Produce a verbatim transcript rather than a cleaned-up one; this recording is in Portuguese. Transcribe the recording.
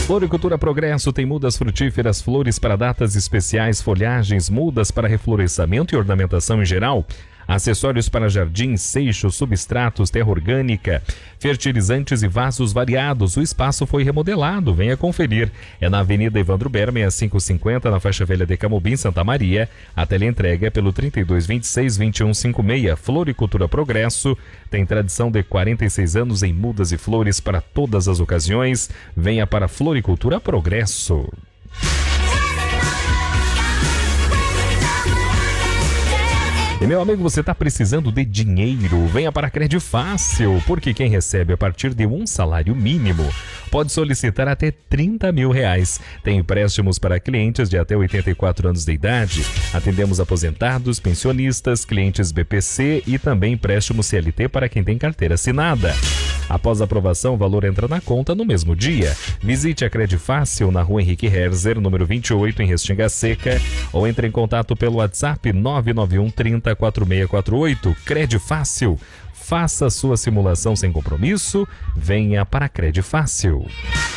Floricultura Progresso tem mudas frutíferas, flores para datas especiais, folhagens, mudas para reflorescimento e ornamentação em geral, acessórios para jardim, seixos, substratos, terra orgânica, fertilizantes e vasos variados. O espaço foi remodelado, venha conferir. É na Avenida Evandro Ber, sessenta e cinco cinquenta, na faixa velha de Camubim, Santa Maria. A teleentrega é pelo trinta e dois, vinte e seis, vinte e um, cinquenta e seis. Floricultura Progresso tem tradição de quarenta e seis anos em mudas e flores para todas as ocasiões. Venha para Floricultura Progresso. E meu amigo, você está precisando de dinheiro? Venha para a Credifácil, porque quem recebe a partir de um salário mínimo pode solicitar até trinta mil reais. Tem empréstimos para clientes de até oitenta e quatro anos de idade. Atendemos aposentados, pensionistas, clientes B P C e também empréstimo C L T para quem tem carteira assinada. Após a aprovação, o valor entra na conta no mesmo dia. Visite a Credifácil na rua Henrique Herzer, número vinte e oito, em Restinga Seca, ou entre em contato pelo WhatsApp nove nove um, trinta, quatro seis quatro oito. Credifácil. Faça sua simulação sem compromisso. Venha para a Credifácil.